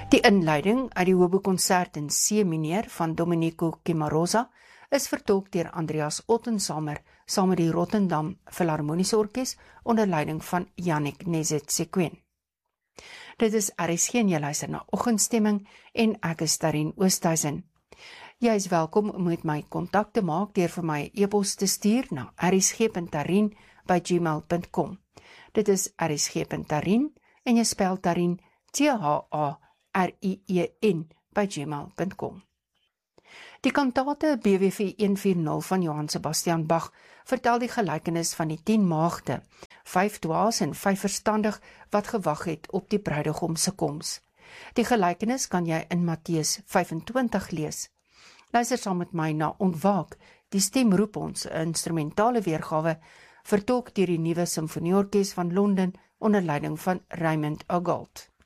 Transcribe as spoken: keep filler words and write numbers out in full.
Die inleiding uit die Hobo-konsert in C mineur van Domenico Cimarosa is vertolk deur Andreas Ottensamer saam met die Rotterdam Philharmoniese Orkees onder leiding van Yannick Nezet-Sequin. Dit is R S G en jy luister na Oggendstemming en ek is Tarien Oosthuizen. Jy is welkom om met my kontak te maak deur vir my e-pos te stuur na r s g punt tarien by gmail punt com. Dit is r s g punt tarien en jy spel Tarien T H A R I E N by gmail punt com. Die kantate B W V honderdveertig van Johann Sebastian Bach vertel die gelykenis van die tien maagde, vyf dwaas en vyf verstandig wat gewag het op die bruidegom se koms. Die gelykenis kan jy in Matteus vyfentwintig lees. Luister saam met my na Ontwaak, die stem roep ons, 'n instrumentale weergawe, vertolk deur die nuwe Simfonieorkees van Londen onder leiding van Raymond Augalt.